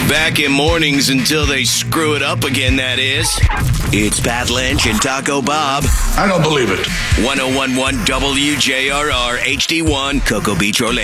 Back in mornings until they screw it up again, that is. It's Pat Lynch and Taco Bob. I don't believe it. 1011 WJRR HD1, Cocoa Beach, Orlando.